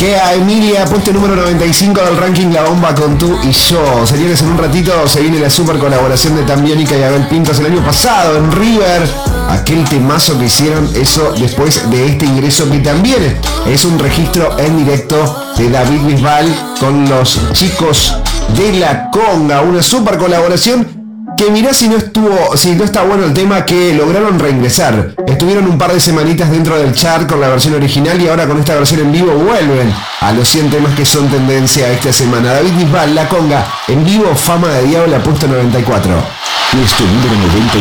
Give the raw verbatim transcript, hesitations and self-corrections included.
Queda Emilia, puesto número noventa y cinco del ranking La Bomba con Tú y Yo. Señores, en un ratito se viene la super colaboración de Tambiónica y Abel Pintos el año pasado en River. Aquel temazo que hicieron, eso después de este ingreso que también es un registro en directo de David Bisbal con los chicos de La Conga. Una super colaboración que mirá si no estuvo, si no está bueno el tema, que lograron reingresar. Estuvieron un par de semanitas dentro del chart con la versión original y ahora con esta versión en vivo vuelven a los cien temas que son tendencia esta semana. David Bisbal, La Conga, en vivo, Fama de Diablo, puesto noventa y cuatro. Puesto número noventa y